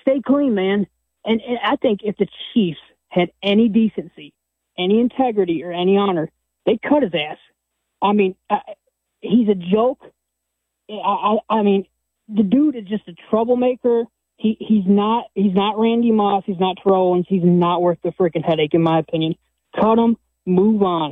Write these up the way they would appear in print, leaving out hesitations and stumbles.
stay clean, man. And I think if the Chiefs had any decency, any integrity, or any honor, they'd cut his ass. I mean, he's a joke. I mean, the dude is just a troublemaker. He's not Randy Moss. He's not Terrell Owens. He's not worth the freaking headache, in my opinion. Cut him. Move on.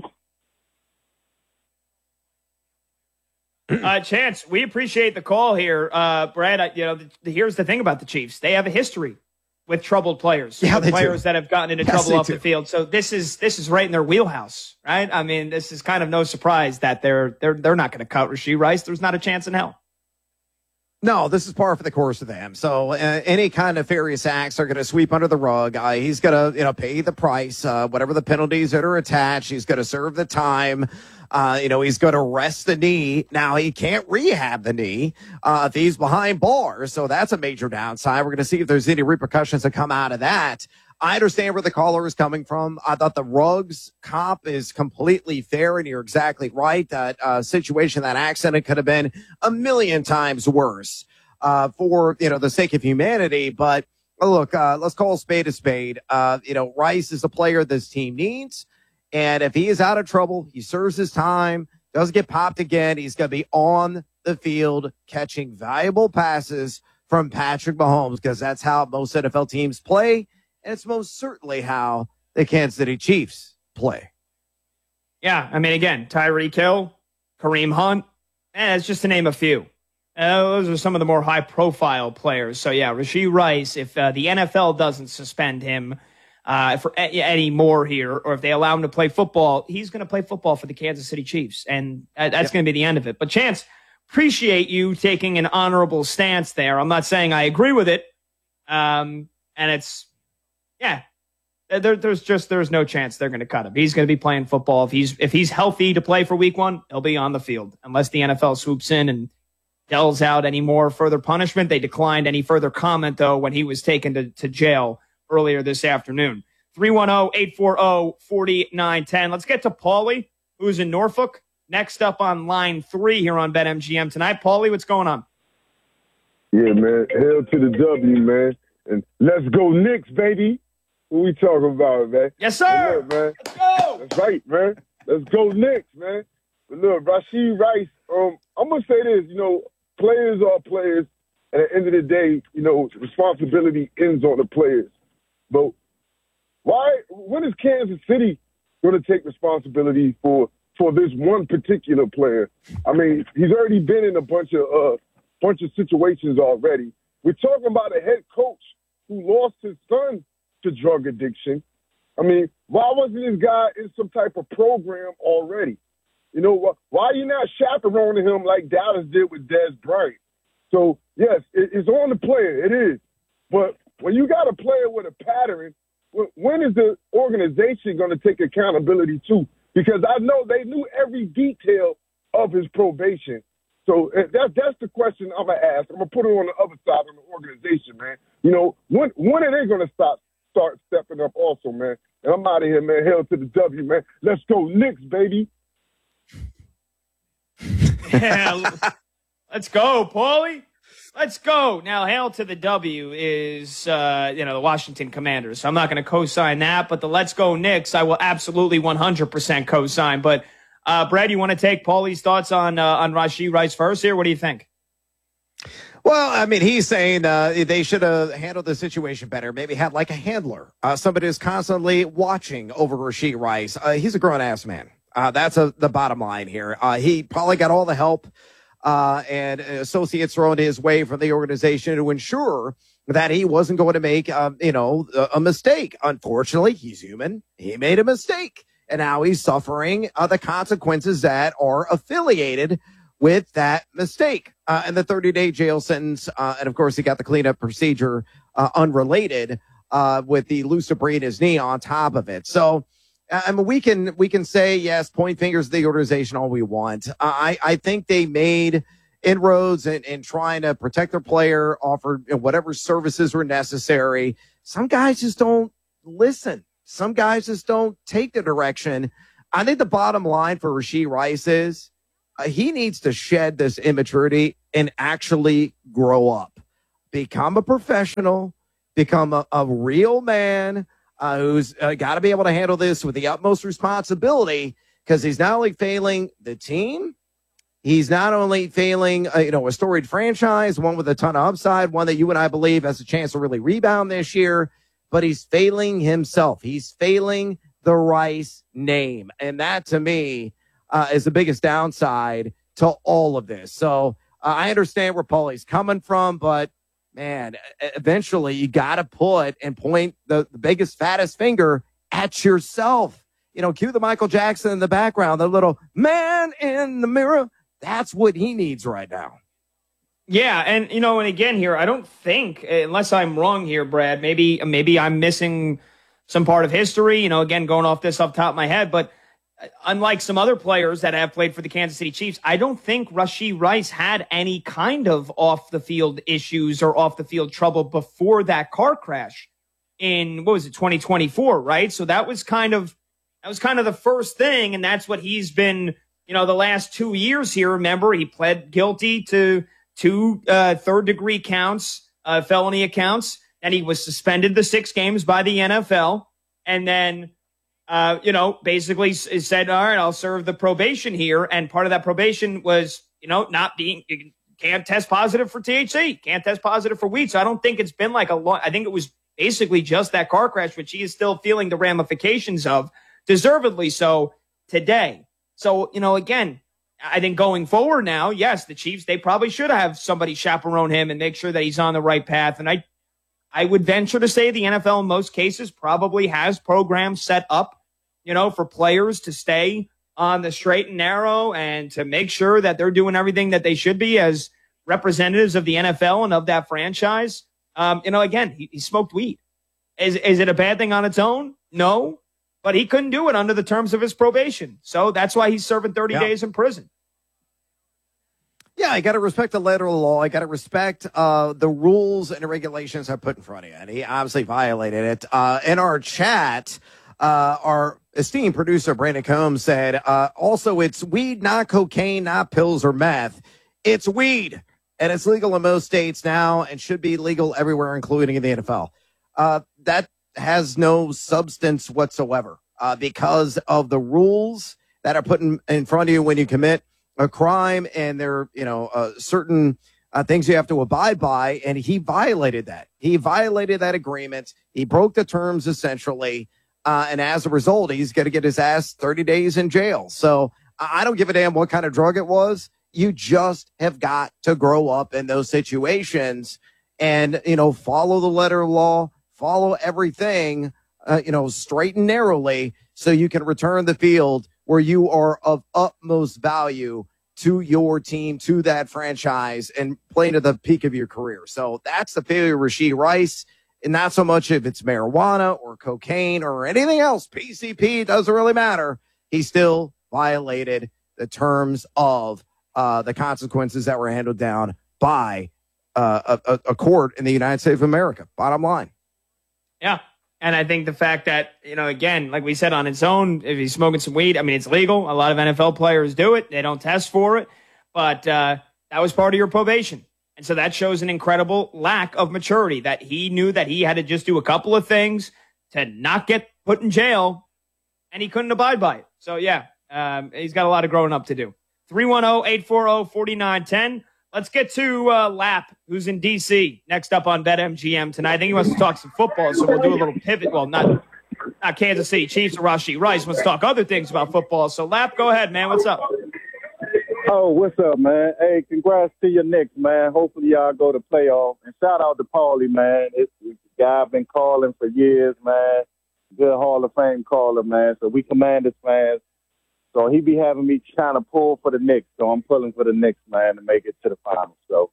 Chance, we appreciate the call here. Brad, here's the thing about the Chiefs. They have a history with troubled players. Yeah, with players that have gotten into trouble off the field. So this is right in their wheelhouse, right? I mean, this is kind of no surprise that they're not going to cut Rashee Rice. There's not a chance in hell. No, this is par for the course of them. So any kind of nefarious acts are going to sweep under the rug. He's going to, pay the price, whatever the penalties that are attached. He's going to serve the time. He's going to rest the knee. Now, he can't rehab the knee if he's behind bars. So that's a major downside. We're going to see if there's any repercussions that come out of that. I understand where the caller is coming from. I thought the Ruggs comp is completely fair, and you're exactly right. That situation, that accident could have been a million times worse for, the sake of humanity. But look, let's call a spade a spade. Rice is a player this team needs. And if he is out of trouble, he serves his time, doesn't get popped again, he's going to be on the field catching valuable passes from Patrick Mahomes, because that's how most NFL teams play. And it's most certainly how the Kansas City Chiefs play. Yeah, I mean, again, Tyreek Hill, Kareem Hunt, it's just to name a few. Those are some of the more high-profile players. So, yeah, Rashee Rice, if the NFL doesn't suspend him for any more here, or if they allow him to play football, he's going to play football for the Kansas City Chiefs, and that's going to be the end of it. But, Chance, appreciate you taking an honorable stance there. I'm not saying I agree with it, and it's... Yeah, there's no chance they're going to cut him. He's going to be playing football. If he's healthy to play for week 1, he'll be on the field. Unless the NFL swoops in and dells out any more further punishment. They declined any further comment, though, when he was taken to jail earlier this afternoon. 310-840-4910. Let's get to Paulie, who's in Norfolk. Next up on line 3 here on BetMGM tonight. Paulie, what's going on? Yeah, man. Hell to the W, man. And let's go Knicks, baby. What we talking about, man? Yes, sir. Hey, look, man. Let's go. That's right, man. Let's go Knicks, man. But look, Rashee Rice, I'm going to say this, players are players. And at the end of the day, responsibility ends on the players. But when is Kansas City going to take responsibility for this one particular player? I mean, he's already been in a bunch of situations already. We're talking about a head coach who lost his son to drug addiction. I mean, why wasn't this guy in some type of program already? Why are you not chaperoning him like Dallas did with Dez Bryant? So, yes, it's on the player. It is. But when you got a player with a pattern, when is the organization going to take accountability too? Because I know they knew every detail of his probation. So that's the question I'm going to ask. I'm going to put it on the other side of the organization, man. When are they going to start stepping up also, man? And I'm out of here, man. Hell to the W, man. Let's go Knicks, baby. Yeah, let's go, Paulie. Let's go. Now, hail to the W is, the Washington Commanders. So I'm not going to co-sign that, but the let's go Knicks, I will absolutely 100% co-sign. But, Brad, you want to take Paulie's thoughts on Rashee Rice first here? What do you think? Well, I mean, he's saying they should have handled the situation better. Maybe had like a handler, somebody who's constantly watching over Rashee Rice. He's a grown-ass man. That's the bottom line here. He probably got all the help and associates thrown his way from the organization to ensure that he wasn't going to make, a mistake. Unfortunately, he's human. He made a mistake. And now he's suffering the consequences that are affiliated with that mistake. And the 30-day jail sentence. And, of course, he got the cleanup procedure unrelated with the loose debris in his knee on top of it. So, I mean, we can say, yes, point fingers at the organization all we want. I think they made inroads in trying to protect their player, offer whatever services were necessary. Some guys just don't listen. Some guys just don't take the direction. I think the bottom line for Rashee Rice is he needs to shed this immaturity and actually grow up, become a professional, become a real man who's got to be able to handle this with the utmost responsibility, because he's not only failing the team, he's not only failing, a storied franchise, one with a ton of upside, one that you and I believe has a chance to really rebound this year, but he's failing himself. He's failing the Rice name. And that, to me, is the biggest downside to all of this. So I understand where Paulie's coming from, but, man, eventually you got to put and point the biggest, fattest finger at yourself. Cue the Michael Jackson in the background, the little man in the mirror. That's what he needs right now. Yeah, and and again here, I don't think, unless I'm wrong here, Brad, maybe I'm missing some part of history, again, going off this off the top of my head, but unlike some other players that have played for the Kansas City Chiefs, I don't think Rashee Rice had any kind of off-the-field issues or off-the-field trouble before that car crash in, 2024, right? So that was kind of the first thing, and that's what he's been, the last 2 years here. Remember, he pled guilty to two third-degree counts, felony accounts, and he was suspended the 6 games by the NFL, and then basically said, all right, I'll serve the probation here. And part of that probation was, you can't test positive for THC, can't test positive for weed. So I don't think it's been like I think it was basically just that car crash, which he is still feeling the ramifications of, deservedly so, today. So, again, I think going forward now, yes, the Chiefs, they probably should have somebody chaperone him and make sure that he's on the right path. And I would venture to say the NFL in most cases probably has programs set up, for players to stay on the straight and narrow and to make sure that they're doing everything that they should be as representatives of the NFL and of that franchise. Again, he smoked weed. Is it a bad thing on its own? No, but he couldn't do it under the terms of his probation. So that's why he's serving 30 days in prison. Yeah, I got to respect the letter of the law. I got to respect the rules and the regulations I put in front of you. And he obviously violated it. In our chat, our esteemed producer, Brandon Combs, said, also, it's weed, not cocaine, not pills or meth. It's weed. And it's legal in most states now and should be legal everywhere, including in the NFL. That has no substance whatsoever because of the rules that are put in front of you when you commit a crime, and there are, certain things you have to abide by, and he violated that. He violated that agreement. He broke the terms, essentially, and as a result, he's going to get his ass 30 days in jail. So I don't give a damn what kind of drug it was. You just have got to grow up in those situations and, follow the letter of law, follow everything, straight and narrowly, so you can return the field where you are of utmost value to your team, to that franchise, and playing to the peak of your career. So that's the failure of Rashee Rice, and not so much if it's marijuana or cocaine or anything else. PCP, doesn't really matter. He still violated the terms of the consequences that were handed down by a court in the United States of America. Bottom line. Yeah. And I think the fact that, again, like we said, on its own, if he's smoking some weed, I mean, it's legal. A lot of NFL players do it. They don't test for it. But that was part of your probation. And so that shows an incredible lack of maturity, that he knew that he had to just do a couple of things to not get put in jail, and he couldn't abide by it. So, yeah, he's got a lot of growing up to do. 310-840-4910. Let's get to Lap, who's in D.C., next up on BetMGM tonight. I think he wants to talk some football, so we'll do a little pivot. Well, not Kansas City Chiefs or Rashee Rice. Wants to talk other things about football. So, Lap, go ahead, man. What's up? Oh, what's up, man? Hey, congrats to your Knicks, man. Hopefully y'all go to playoff. And shout out to Paulie, man. It's a guy I've been calling for years, man. Good Hall of Fame caller, man. So we Commanders fans. So he be having me trying to pull for the Knicks. So I'm pulling for the Knicks, man, to make it to the finals. So,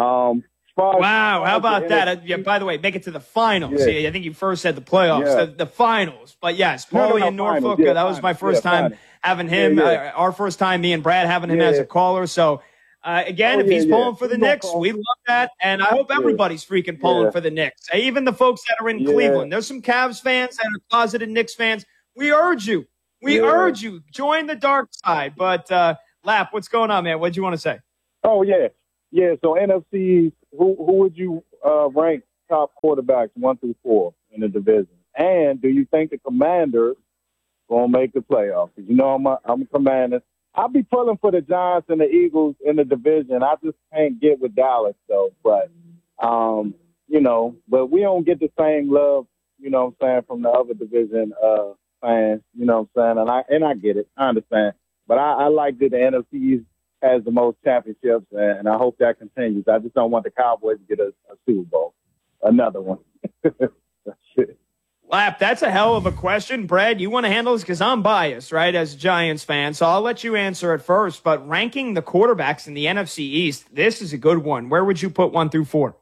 wow, how about that? Yeah, by the way, make it to the finals. Yeah. I think you first said the playoffs, the finals. But yes, Paulie in Norfolk. Yeah, that was my first time having him. Our first time, me and Brad having him as a caller. So again, if he's pulling for the Knicks, we love that, and I hope everybody's freaking pulling for the Knicks. Even the folks that are in Cleveland. There's some Cavs fans that are closeted Knicks fans. We urge you. We urge you, join the dark side. But, Lap, what's going on, man? What do you want to say? Oh, yeah. Yeah, so NFC, who would you rank top quarterbacks 1 through 4 in the division? And do you think the Commanders going to make the playoffs? Because you know I'm a Commander. I'll be pulling for the Giants and the Eagles in the division. I just can't get with Dallas, though. But, you know, but we don't get the same love, you know what I'm saying, from the other division fans, you know what I'm saying? And I get it. I understand. But I like that the NFC has the most championships, and I hope that continues. I just don't want the Cowboys to get a Super Bowl. Another one. That's it. Lap, that's a hell of a question. Brad, you want to handle this? Because I'm biased, right, as a Giants fan, so I'll let you answer it first. But ranking the quarterbacks in the NFC East, this is a good one. Where would you put 1 through 4?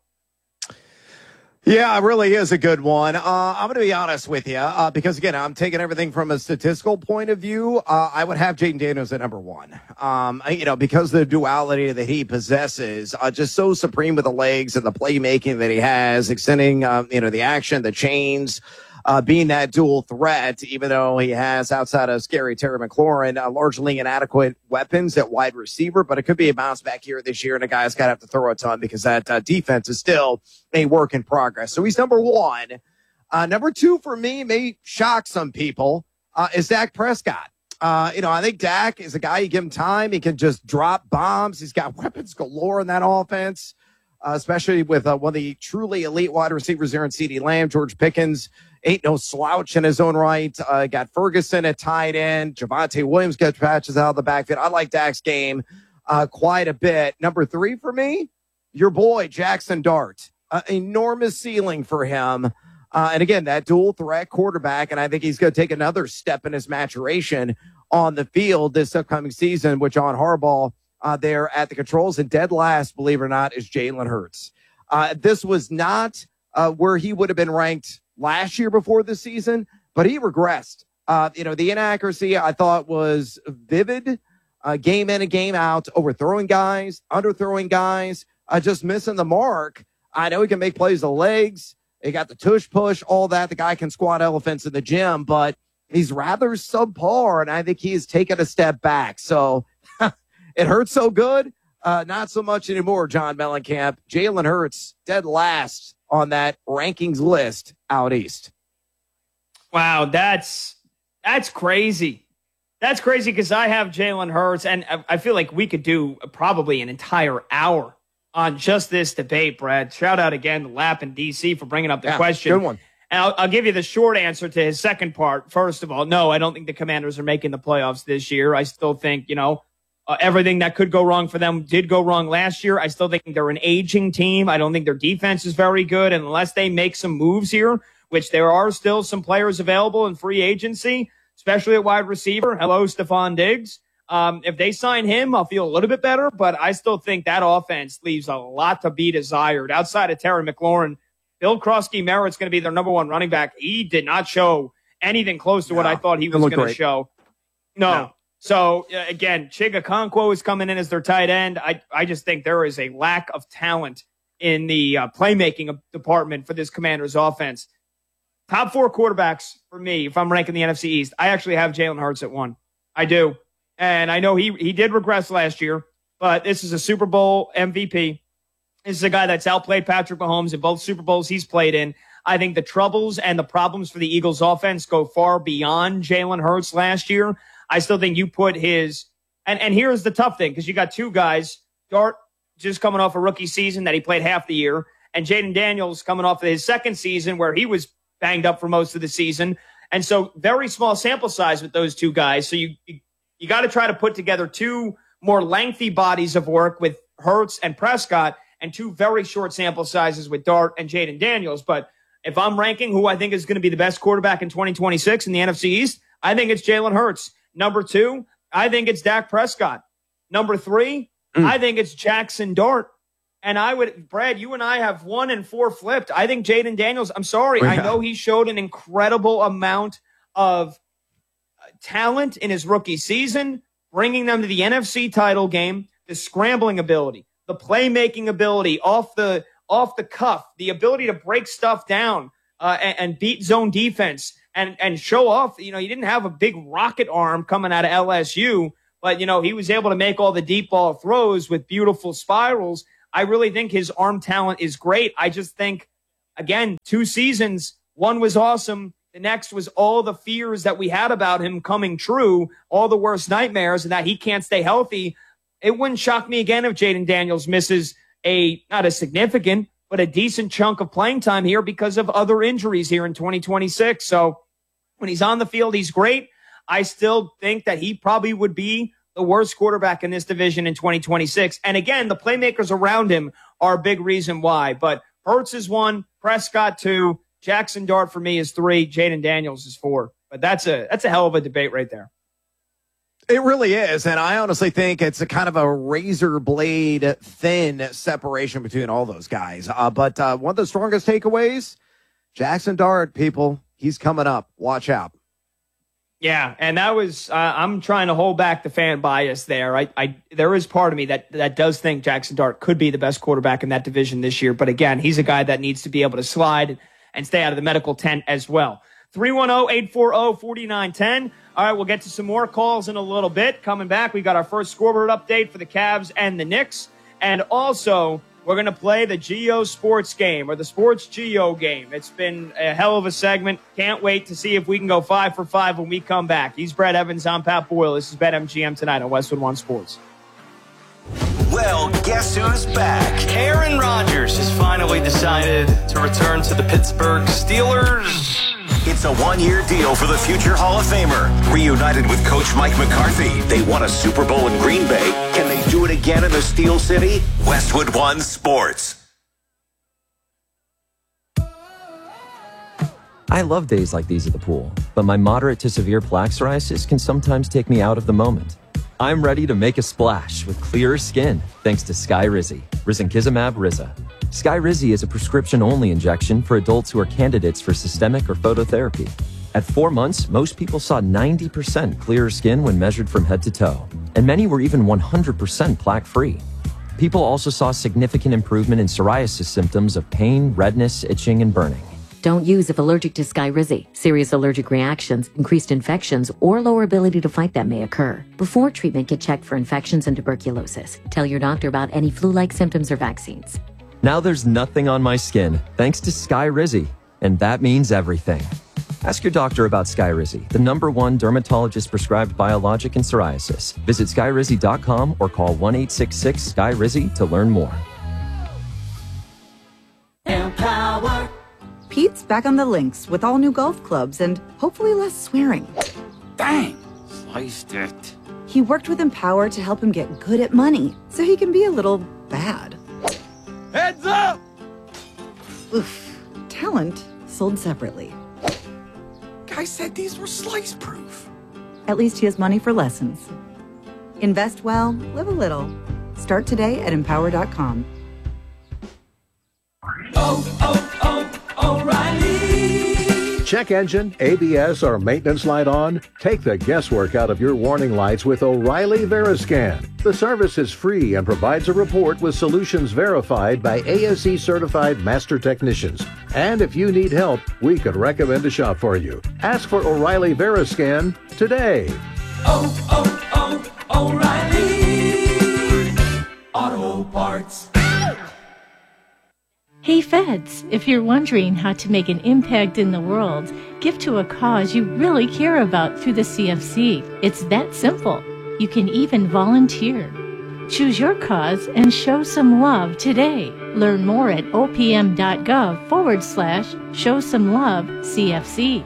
Yeah, it really is a good one. I'm going to be honest with you because, again, I'm taking everything from a statistical point of view. I would have Jayden Daniels at number 1. You know, because the duality that he possesses, just so supreme with the legs and the playmaking that he has, extending, you know, the action, the chains, being that dual threat, even though he has, outside of scary Terry McLaurin, largely inadequate weapons at wide receiver, but it could be a bounce back here this year, and a guy's got to have to throw a ton because that defense is still a work in progress. So he's number 1. Number 2 for me may shock some people, is Dak Prescott. You know, I think Dak is a guy, you give him time, he can just drop bombs. He's got weapons galore in that offense, especially with one of the truly elite wide receivers there in CeeDee Lamb. George Pickens ain't no slouch in his own right. Got Ferguson at tight end. Javonte Williams gets patches out of the backfield. I like Dak's game quite a bit. Number 3 for me, your boy, Jackson Dart. Enormous ceiling for him. And again, that dual threat quarterback, and I think he's going to take another step in his maturation on the field this upcoming season with John Harbaugh there at the controls. And dead last, believe it or not, is Jalen Hurts. This was not where he would have been ranked last year before the season, but he regressed. You know, the inaccuracy I thought was vivid, game in and game out, overthrowing guys, underthrowing guys, just missing the mark. I know he can make plays with the legs. He got the tush push, all that. The guy can squat elephants in the gym, but he's rather subpar, and I think he's taken a step back. So it hurts so good. Not so much anymore, John Mellencamp. Jalen Hurts, dead last on that rankings list out east. Wow, that's crazy. That's crazy because I have Jalen Hurts, and I feel like we could do probably an entire hour on just this debate, Brad. Shout out again to Lap and DC for bringing up the question. Good one. And I'll give you the short answer to his second part. First of all, no, I don't think the Commanders are making the playoffs this year. I still think, you know, everything that could go wrong for them did go wrong last year. I still think they're an aging team. I don't think their defense is very good. And unless they make some moves here, which there are still some players available in free agency, especially at wide receiver. Hello, Stephon Diggs. If they sign him, I'll feel a little bit better, but I still think that offense leaves a lot to be desired. Outside of Terry McLaurin, Bill Krosky-Merritt's going to be their number 1 running back. He did not show anything close to what I thought he was going to show. No. So, again, Chig Okonkwo is coming in as their tight end. I just think there is a lack of talent in the playmaking department for this Commanders offense. Top 4 quarterbacks for me, if I'm ranking the NFC East, I actually have Jalen Hurts at 1. I do. And I know he did regress last year, but this is a Super Bowl MVP. This is a guy that's outplayed Patrick Mahomes in both Super Bowls he's played in. I think the troubles and the problems for the Eagles offense go far beyond Jalen Hurts last year. I still think you put his, and here's the tough thing, because you got 2 guys, Dart just coming off a rookie season that he played half the year, and Jayden Daniels coming off of his second season where he was banged up for most of the season. And so very small sample size with those 2 guys. So you got to try to put together 2 more lengthy bodies of work with Hurts and Prescott and 2 very short sample sizes with Dart and Jayden Daniels. But if I'm ranking who I think is going to be the best quarterback in 2026 in the NFC East, I think it's Jalen Hurts. Number 2, I think it's Dak Prescott. Number 3, I think it's Jackson Dart. And I would, Brad, you and I have 1 and 4 flipped. I think Jayden Daniels, I'm sorry. I know he showed an incredible amount of talent in his rookie season, bringing them to the NFC title game, the scrambling ability, the playmaking ability off the cuff, the ability to break stuff down and beat zone defense and show off. You know, he didn't have a big rocket arm coming out of LSU, but, you know, he was able to make all the deep ball throws with beautiful spirals. I really think his arm talent is great. I just think again, 2 seasons. One was awesome. The next was all the fears that we had about him coming true, all the worst nightmares, and that he can't stay healthy. It wouldn't shock me again if Jaden Daniels misses not a significant, but a decent chunk of playing time here because of other injuries here in 2026. So when he's on the field, he's great. I still think that he probably would be the worst quarterback in this division in 2026. And again, the playmakers around him are a big reason why. But Hurts is 1, Prescott 2, Jackson Dart for me is 3, Jaden Daniels is 4. But that's a hell of a debate right there. It really is, and I honestly think it's a kind of a razor blade thin separation between all those guys. But one of the strongest takeaways, Jackson Dart, people, he's coming up. Watch out. Yeah, and that was I'm trying to hold back the fan bias there. There is part of me that does think Jackson Dart could be the best quarterback in that division this year. But again, he's a guy that needs to be able to slide and stay out of the medical tent as well. 310-840-4910. All right, we'll get to some more calls in a little bit. Coming back, we got our first scoreboard update for the Cavs and the Knicks. And also, we're going to play the Geo Sports game, or the Sports Geo game. It's been a hell of a segment. Can't wait to see if we can go 5 for 5 when we come back. He's Brett Evans. I'm Pat Boyle. This is BetMGM tonight on Westwood One Sports. Well, guess who's back? Aaron Rodgers has finally decided to return to the Pittsburgh Steelers. It's a one-year deal for the future Hall of Famer. Reunited with Coach Mike McCarthy, they won a Super Bowl in Green Bay. Can they do it again in the Steel City? Westwood One Sports. I love days like these at the pool, but my moderate to severe plaque psoriasis can sometimes take me out of the moment. I'm ready to make a splash with clearer skin thanks to Skyrizi, Risankizumab Riza. Skyrizi is a prescription-only injection for adults who are candidates for systemic or phototherapy. At 4 months, most people saw 90% clearer skin when measured from head to toe, and many were even 100% plaque-free. People also saw significant improvement in psoriasis symptoms of pain, redness, itching, and burning. Don't use if allergic to Skyrizi. Serious allergic reactions, increased infections, or lower ability to fight them may occur. Before treatment, get checked for infections and tuberculosis. Tell your doctor about any flu-like symptoms or vaccines. Now there's nothing on my skin, thanks to Skyrizi, and that means everything. Ask your doctor about Skyrizi, the #1 dermatologist-prescribed biologic in psoriasis. Visit Skyrizi.com or call 1-866-SKYRIZI to learn more. Empower. Pete's back on the links with all new golf clubs and hopefully less swearing. Dang, sliced it. He worked with Empower to help him get good at money so he can be a little bad. Heads up! Oof. Talent sold separately. Guy said these were slice proof. At least he has money for lessons. Invest well, live a little. Start today at Empower.com. O'Reilly. Check engine, ABS, or maintenance light on? Take the guesswork out of your warning lights with O'Reilly Veriscan. The service is free and provides a report with solutions verified by ASE certified master technicians. And if you need help, we could recommend a shop for you. Ask for O'Reilly Veriscan today. O'Reilly Auto Parts. Hey Feds, if you're wondering how to make an impact in the world, give to a cause you really care about through the CFC. It's that simple. You can even volunteer. Choose your cause and show some love today. Learn more at opm.gov/show some love CFC.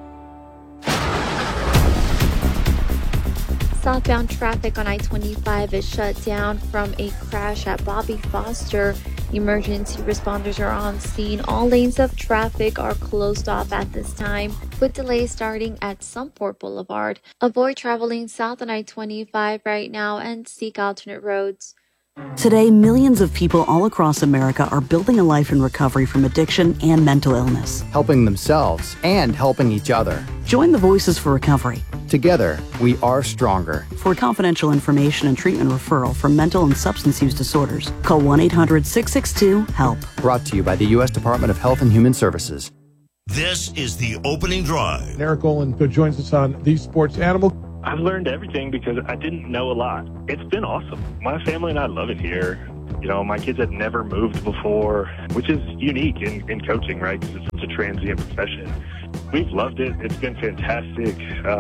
Southbound traffic on I-25 is shut down from a crash at Bobby Foster. Emergency responders are on scene. All lanes of traffic are closed off at this time, with delays starting at Sunport Boulevard. Avoid traveling south on I-25 right now and seek alternate roads. Today, millions of people all across America are building a life in recovery from addiction and mental illness, helping themselves and helping each other. Join the Voices for Recovery. Together, we are stronger. For confidential information and treatment referral for mental and substance use disorders, call 1-800-662-HELP. Brought to you by the U.S. Department of Health and Human Services. This is the opening drive. Eric Olin joins us on The Sports Animal. I've learned everything because I didn't know a lot. It's been awesome. My family and I love it here. You know, my kids had never moved before, which is unique in coaching, right? Because it's such a transient profession. We've loved it. It's been fantastic.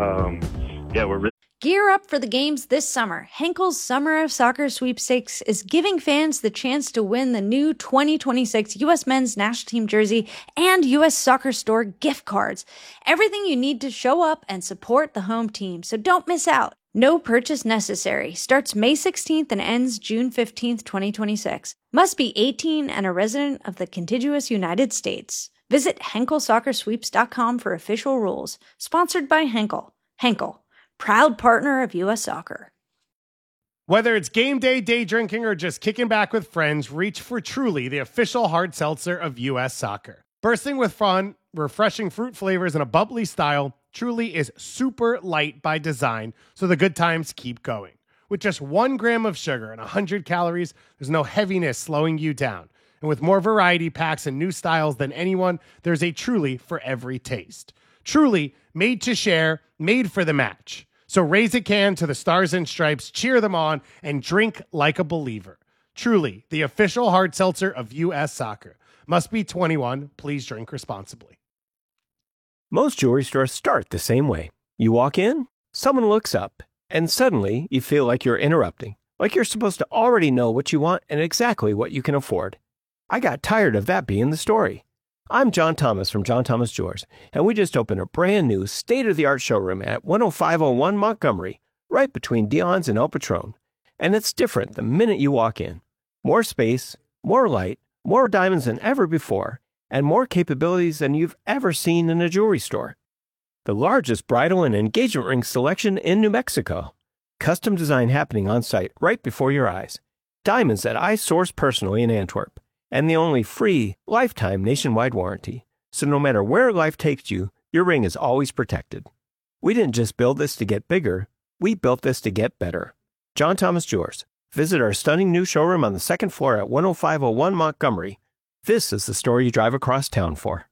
Yeah, we're really Gear up for the games this summer. Henkel's Summer of Soccer Sweepstakes is giving fans the chance to win the new 2026 U.S. Men's National Team jersey and U.S. Soccer Store gift cards. Everything you need to show up and support the home team, so don't miss out. No purchase necessary. Starts May 16th and ends June 15th, 2026. Must be 18 and a resident of the contiguous United States. Visit HenkelSoccerSweeps.com for official rules. Sponsored by Henkel. Henkel, proud partner of U.S. Soccer. Whether it's game day, day drinking, or just kicking back with friends, reach for Truly, the official hard seltzer of U.S. Soccer. Bursting with fun, refreshing fruit flavors, and a bubbly style, Truly is super light by design, so the good times keep going. With just 1 gram of sugar and 100 calories, there's no heaviness slowing you down. And with more variety packs and new styles than anyone, there's a Truly for every taste. Truly, made to share, made for the match. So raise a can to the Stars and Stripes, cheer them on, and drink like a believer. Truly, the official hard seltzer of U.S. Soccer. Must be 21. Please drink responsibly. Most jewelry stores start the same way. You walk in, someone looks up, and suddenly you feel like you're interrupting, like you're supposed to already know what you want and exactly what you can afford. I got tired of that being the story. I'm John Thomas from John Thomas Jewelers, and we just opened a brand new state-of-the-art showroom at 10501 Montgomery, right between Dion's and El Patron. And it's different the minute you walk in. More space, more light, more diamonds than ever before, and more capabilities than you've ever seen in a jewelry store. The largest bridal and engagement ring selection in New Mexico. Custom design happening on site right before your eyes. Diamonds that I source personally in Antwerp. And the only free, lifetime nationwide warranty. So no matter where life takes you, your ring is always protected. We didn't just build this to get bigger, we built this to get better. John Thomas Jewelers. Visit our stunning new showroom on the second floor at 10501 Montgomery. This is the store you drive across town for.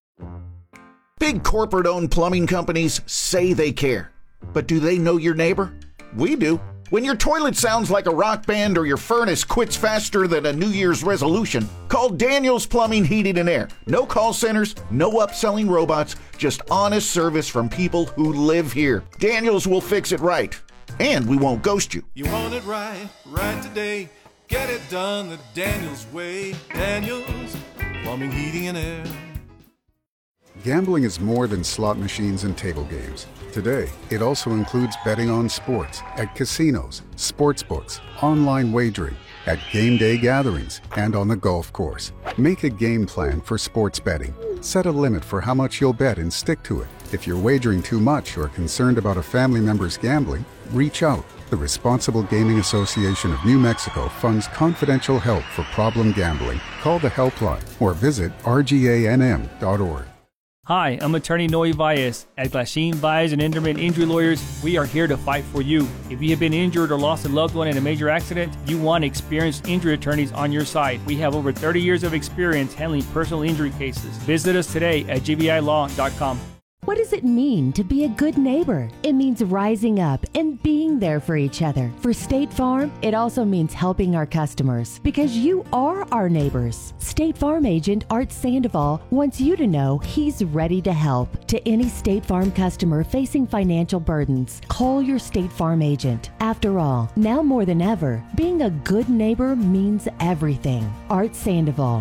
Big corporate-owned plumbing companies say they care. But do they know your neighbor? We do. When your toilet sounds like a rock band or your furnace quits faster than a New Year's resolution, call Daniels Plumbing, Heating, and Air. No call centers, no upselling robots, just honest service from people who live here. Daniels will fix it right, and we won't ghost you. You want it right, right today. Get it done the Daniels way. Daniels Plumbing, Heating, and Air. Gambling is more than slot machines and table games. Today, it also includes betting on sports, at casinos, sports books, online wagering, at game day gatherings, and on the golf course. Make a game plan for sports betting. Set a limit for how much you'll bet and stick to it. If you're wagering too much or concerned about a family member's gambling, reach out. The Responsible Gaming Association of New Mexico funds confidential help for problem gambling. Call the helpline or visit rganm.org. Hi, I'm attorney Noe Valles. At Glasheen, Valles and Enderman Injury Lawyers, we are here to fight for you. If you have been injured or lost a loved one in a major accident, you want experienced injury attorneys on your side. We have over 30 years of experience handling personal injury cases. Visit us today at gbilaw.com. What does it mean to be a good neighbor? It means rising up and being there for each other. For State Farm, it also means helping our customers because you are our neighbors. State Farm agent Art Sandoval wants you to know he's ready to help. To any State Farm customer facing financial burdens, call your State Farm agent. After all, now more than ever, being a good neighbor means everything. Art Sandoval,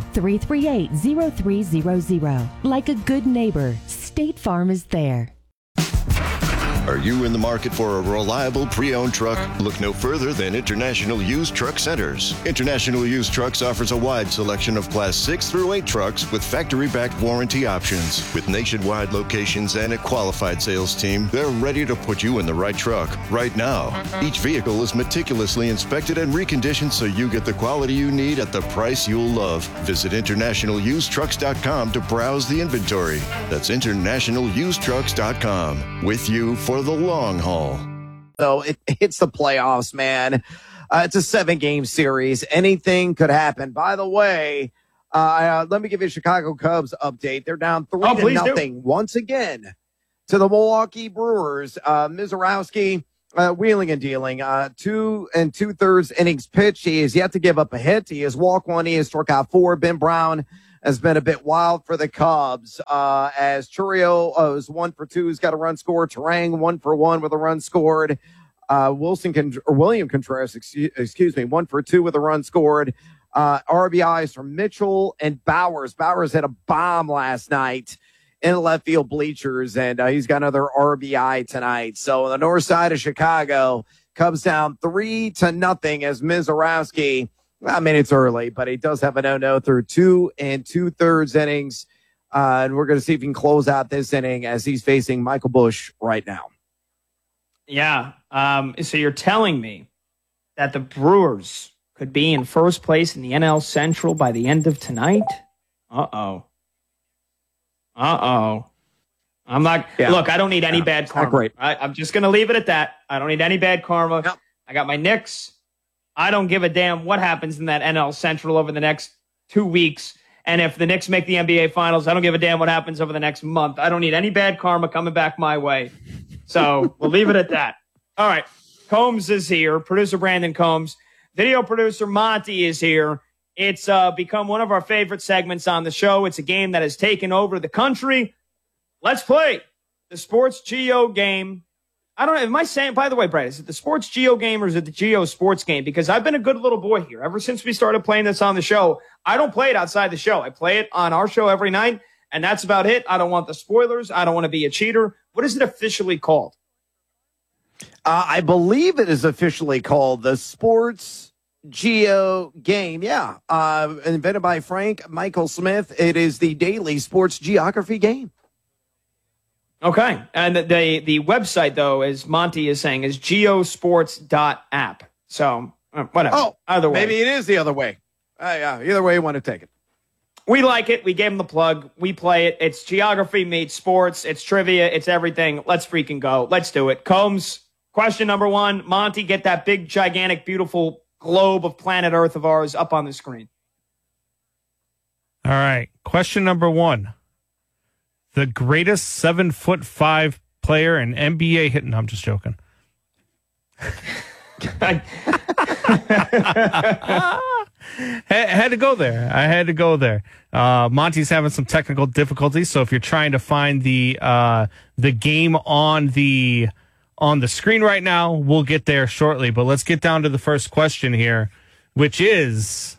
338-0300. Like a good neighbor, State Farm is there. Are you in the market for a reliable pre-owned truck? Look no further than International Used Truck Centers. International Used Trucks offers a wide selection of Class 6 through 8 trucks with factory-backed warranty options. With nationwide locations and a qualified sales team, they're ready to put you in the right truck right now. Each vehicle is meticulously inspected and reconditioned so you get the quality you need at the price you'll love. Visit InternationalUsedTrucks.com to browse the inventory. That's InternationalUsedTrucks.com. With you for the long haul. So it's the playoffs, man. It's a 7-game series. Anything could happen. By the way, let me give you a Chicago Cubs update. They're down 3-0 once again to the Milwaukee Brewers. Mizorowski wheeling and dealing. 2 2/3 innings pitched. He has yet to give up a hit. He has walked 1. He has struck out 4. Ben Brown has been a bit wild for the Cubs. As Churio is 1 for 2. He's got a run scored. Terang 1 for 1 with a run scored. William Contreras, excuse me, 1 for 2 with a run scored. RBIs from Mitchell and Bowers. Bowers had a bomb last night in the left field bleachers, and he's got another RBI tonight. So on the north side of Chicago, Cubs down 3-0 as Mizorowski. I mean, it's early, but he does have a no-no through 2 2/3 innings. And we're going to see if he can close out this inning as he's facing Michael Busch right now. Yeah. So you're telling me that the Brewers could be in first place in the NL Central by the end of tonight? Uh-oh. I'm not. Yeah. Look, I don't need any bad karma. Great. I'm just going to leave it at that. I don't need any bad karma. Yep. I got my Knicks. I don't give a damn what happens in that NL Central over the next 2 weeks. And if the Knicks make the NBA Finals, I don't give a damn what happens over the next month. I don't need any bad karma coming back my way. So we'll leave it at that. All right. Combs is here. Producer Brandon Combs. Video producer Monty is here. It's become one of our favorite segments on the show. It's a game that has taken over the country. Let's play the Sports Geo game. I don't know. Am I saying, by the way, Brad, is it the Sports Geo game or is it the Geo Sports game? Because I've been a good little boy here. Ever since we started playing this on the show, I don't play it outside the show. I play it on our show every night, and that's about it. I don't want the spoilers. I don't want to be a cheater. What is it officially called? I believe it is officially called the Sports Geo game. Yeah. Invented by Frank Michael Smith. It is the daily sports geography game. Okay. And the website, though, as Monty is saying, is geosports.app. So, whatever. Oh, either way. Maybe it is the other way. Yeah, either way you want to take it. We like it. We gave him the plug. We play it. It's geography meets sports. It's trivia. It's everything. Let's freaking go. Let's do it. Combs, question number 1. Monty, get that big, gigantic, beautiful globe of planet Earth of ours up on the screen. All right. Question number 1. The greatest 7'5" player in NBA hitting. No, I'm just joking. Had to go there. I had to go there. Monty's having some technical difficulties, so if you're trying to find the game on the screen right now, we'll get there shortly. But let's get down to the first question here, which is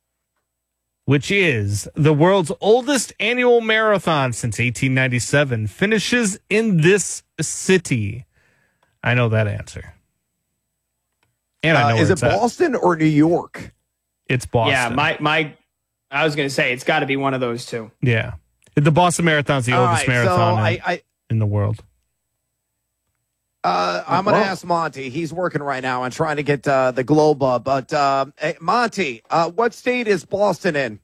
the world's oldest annual marathon since 1897 finishes in this city. I know that answer. And I know is it Boston or New York? It's Boston. Yeah, I was going to say it's got to be one of those two. Yeah, the Boston Marathon's the oldest marathon in the world. I'm going to ask Monty. He's working right now on trying to get the globe up. But hey, Monty, what state is Boston in?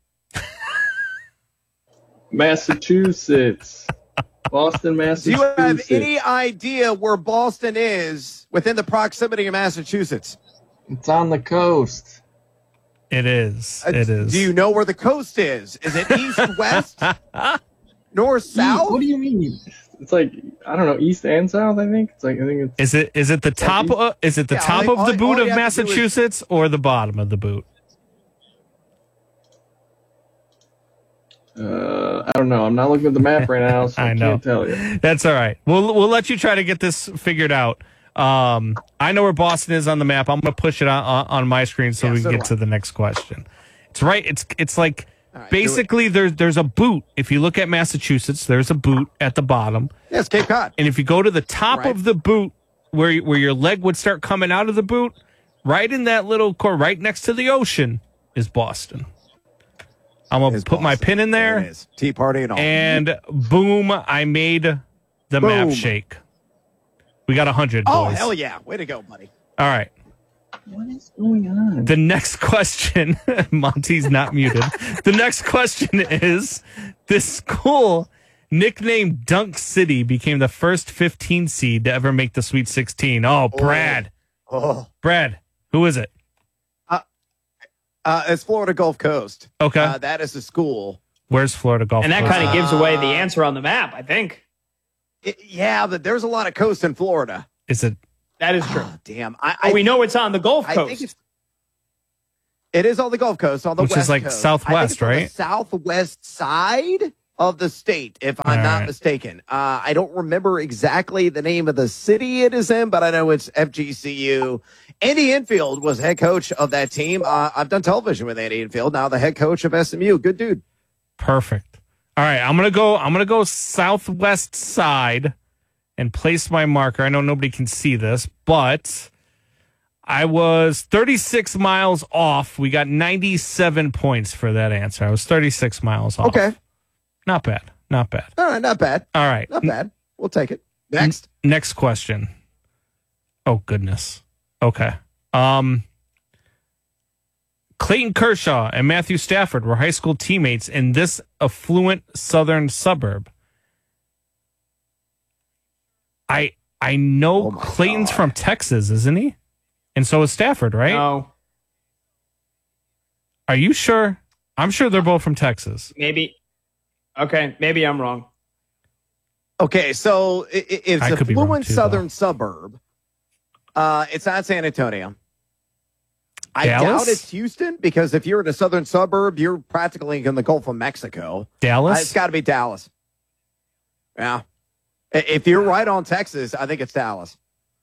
Massachusetts. Boston, Massachusetts. Do you have any idea where Boston is within the proximity of Massachusetts? It's on the coast. It is. It is. Do you know where the coast is? Is it east, west, north, south? What do you mean? It's like, I don't know, east and south. I think it's. Is it the top? Is it the top of the boot of Massachusetts or the bottom of the boot? I don't know. I'm not looking at the map right now, so I can't tell you. That's all right. We'll let you try to get this figured out. I know where Boston is on the map. I'm going to push it on my screen so we can get to the next question. It's right. It's like basically there's a boot. If you look at Massachusetts, there's a boot at the bottom. Yes, Cape Cod. And if you go to the top of the boot, where your leg would start coming out of the boot, right in that little core, right next to the ocean, is Boston. I'm going to put my pin in there. It is. Tea party and all. And boom, I made the map shake. We got 100, boys. Oh, hell yeah. Way to go, buddy. All right. What is going on? The next question, Monty's not muted. The next question is, this school, nicknamed Dunk City, became the first 15 seed to ever make the Sweet 16. Oh, Brad. Brad, who is it? It's Florida Gulf Coast. Okay. That is the school. Where's Florida Gulf Coast? And that Coast? kind of gives away the answer on the map, I think. Yeah, but there's a lot of coast in Florida. Is it That is true. Oh, damn. We know it's on the Gulf Coast. I think it is on the Gulf Coast, on the Which West is like Coast. southwest, I think right? it's on the southwest side of the state, if I'm not mistaken. I don't remember exactly the name of the city it is in, but I know it's FGCU. Andy Enfield was head coach of that team. I've done television with Andy Enfield, now the head coach of SMU. Good dude. Perfect. All right, I'm gonna go southwest side and place my marker. I know nobody can see this, but I was 36 miles off. We got 97 points for that answer. I was 36 miles off. Okay. Not bad. Not bad. All right, not bad. All right. Not bad. We'll take it. Next. Next question. Oh, goodness. Okay. Clayton Kershaw and Matthew Stafford were high school teammates in this affluent southern suburb. I know Clayton's from Texas, isn't he? And so is Stafford, right? No. Are you sure? I'm sure they're both from Texas. Maybe. Okay, maybe I'm wrong. Okay, so it's a fluent southern suburb. It's not San Antonio. I doubt it's Houston, because if you're in a southern suburb, you're practically in the Gulf of Mexico. Dallas? It's got to be Dallas. Yeah. If you're right on Texas, I think it's Dallas.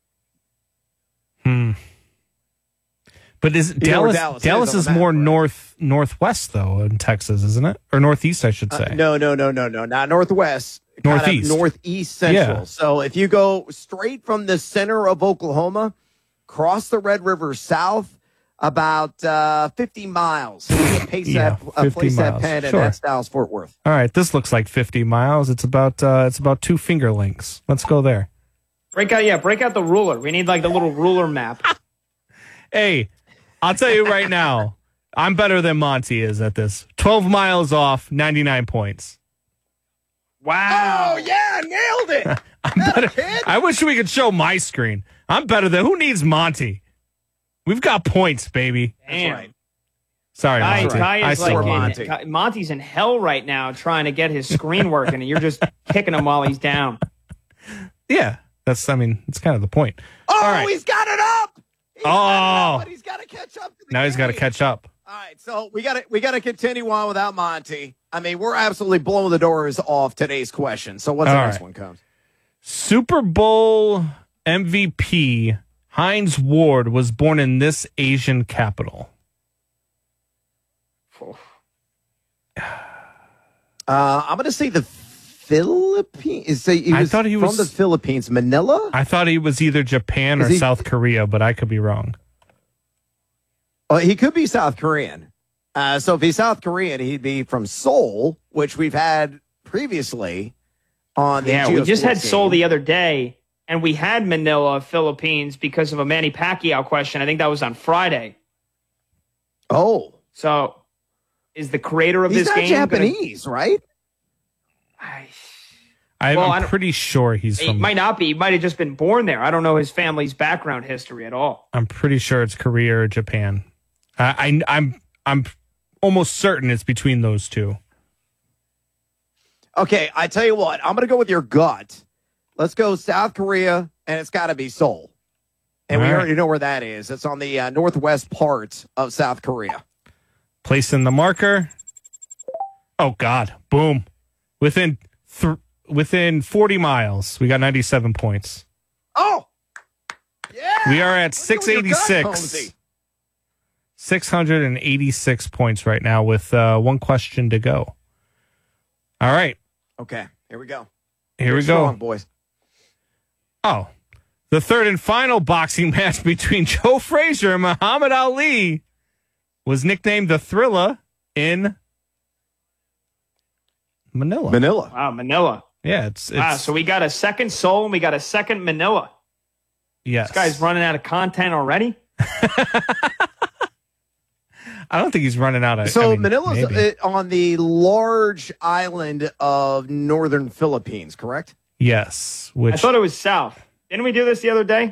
But is Dallas is more northwest though in Texas, isn't it? Or northeast, I should say. No, not northwest. Northeast. Kind of northeast central. Yeah. So if you go straight from the center of Oklahoma, cross the Red River south about 50 miles. Place 50 that miles. pen, and Sure. that's Dallas-Fort Worth. All right, this looks like 50 miles. It's about 2 finger lengths. Let's go there. Break out the ruler. We need like the little ruler map. Hey, I'll tell you right now, I'm better than Monty is at this. 12 miles off, 99 points. Wow. Oh, yeah, nailed it. I wish we could show my screen. I'm better than, who needs Monty? We've got points, baby. Damn. Right. Sorry, Monty. Guy is I saw like Monty's in hell right now trying to get his screen working, and you're just kicking him while he's down. Yeah, it's kind of the point. Oh, All right. he's got it up. But he's got to catch up. Now he's got to catch up. All right, so we got to continue on without Monty. I mean, we're absolutely blowing the doors off today's question. So what's the next one, Combs? Super Bowl MVP Hines Ward was born in this Asian capital. I'm going to say the Philippines. I thought he was from the Philippines, Manila. I thought he was either Japan or South Korea, but I could be wrong. Oh, he could be South Korean. So if he's South Korean, he'd be from Seoul, which we've had previously on the we just had Geosports Seoul game. the other day, and we had Manila, Philippines, because of a Manny Pacquiao question. I think that was on Friday. Oh. So is the creator of He's this not game Japanese, right? I'm pretty sure he's He from. might not be. He might have just been born there. I don't know his family's background history at all. I'm pretty sure it's Korea or Japan. I'm almost certain it's between those two. Okay, I tell you what, I'm going to go with your gut. Let's go South Korea, and it's got to be Seoul. And All we right. already know where that is. It's on the northwest part of South Korea. Placing the marker. Oh God! Boom! Within 40 miles, we got 97 points. Oh, yeah! We are at Let's go with your gut, 686. Holmesy. 686 points right now with one question to go. All right. Okay, here we go. Here we Get go. strong, boys. Oh, the third and final boxing match between Joe Frazier and Muhammad Ali was nicknamed the Thriller in Manila. Manila. Wow, Manila. Yeah, it's so we got a second Seoul and we got a second Manila. Yes. This guy's running out of content already. I don't think he's running out of. So I mean, Manila's maybe. on the large island of northern Philippines, correct? Yes. I Which thought it was south. Didn't we do this the other day?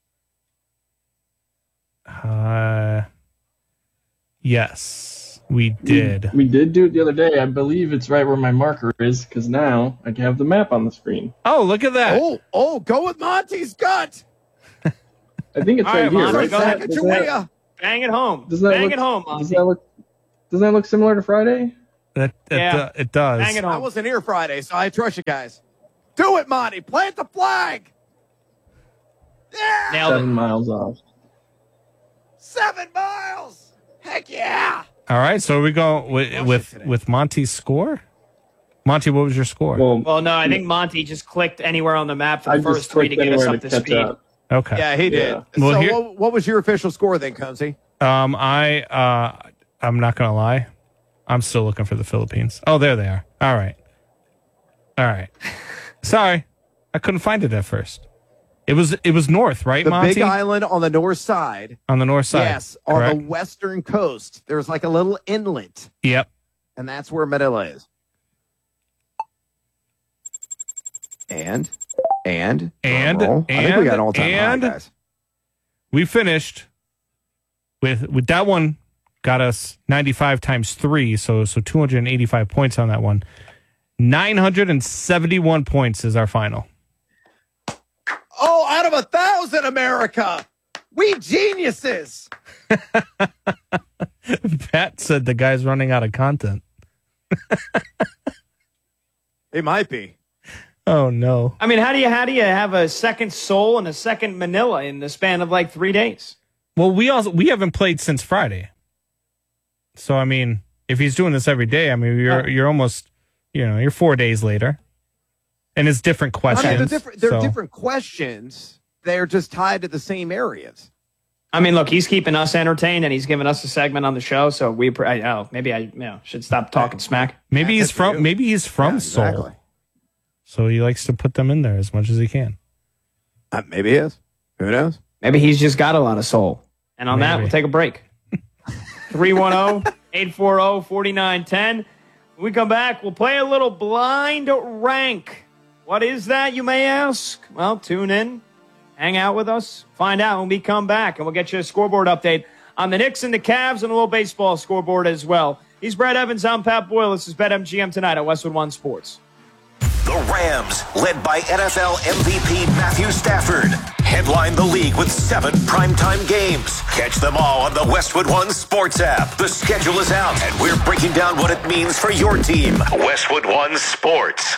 Yes, we did. We did do it the other day. I believe it's right where my marker is, because now I have the map on the screen. Oh, look at that. Oh, go with Monty's gut. I think it's All right right, here. Monty, Right? go ahead. Sacagawea. Bang it home. Doesn't that Bang look- it home, Monty. Doesn't that look similar to Friday? It does. Bang it I home. wasn't here Friday, so I trust you guys. Do it, Monty. Plant the flag. Yeah. Nailed 7 it. miles off. 7 miles. Heck yeah. All right, so we go with Monty's score. Monty, what was your score? Well, no, I think Monty just clicked anywhere on the map for the first three to get us up to speed. Okay. Yeah, he did. Well, So here- what was your official score then, Cumsy? I'm not gonna lie. I'm still looking for the Philippines. Oh, there they are. All right. Sorry, I couldn't find it at first. It was north, right, The Monty? big island on the north side. On the north side. Yes, on correct? the western coast. There's like a little inlet, Yep. and that's where Manila is. And drum roll. I think we got an all-time high, guys. We finished with that one. Got us 95 times 3, so 285 points on that one. 971 points is our final. Oh, out of 1,000, America! We geniuses! Pat said the guy's running out of content. It might be. Oh no! I mean, how do you have a second Seoul and a second Manila in the span of like 3 days? Well, we haven't played since Friday. So I mean, if he's doing this every day, I mean, you're almost, you're 4 days later, and it's different questions. I mean, they're different questions. They're just tied to the same areas. I mean, look, he's keeping us entertained, and he's giving us a segment on the show. So maybe I should stop talking smack. Maybe he's from Seoul, exactly. So he likes to put them in there as much as he can. Maybe he is. Who knows? Maybe he's just got a lot of soul. And on that, we'll take a break. 310-840-4910. When we come back, we'll play a little blind rank. What is that, you may ask? Well, tune in, hang out with us, find out when we come back, and we'll get you a scoreboard update on the Knicks and the Cavs and a little baseball scoreboard as well. He's Brad Evans. I'm Pat Boyle. This is BetMGM tonight at Westwood One Sports. The Rams, led by NFL MVP Matthew Stafford, headline the league with 7 primetime games. Catch them all on the Westwood One Sports app. The schedule is out, and we're breaking down what it means for your team. Westwood One Sports.